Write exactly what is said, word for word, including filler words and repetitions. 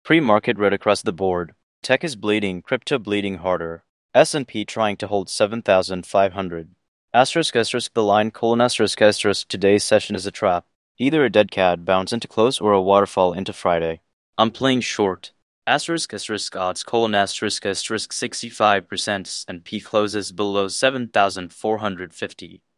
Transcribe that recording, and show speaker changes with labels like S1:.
S1: Pre-market red across the board. Tech is bleeding, crypto bleeding harder. S and P trying to hold seven thousand five hundred. Asterisk asterisk the line colon asterisk asterisk today's session is a trap. Either a dead cat bounce into close or a waterfall into Friday. I'm playing short. Asterisk asterisk odds colon asterisk asterisk sixty-five percent and P closes below seven thousand four hundred fifty.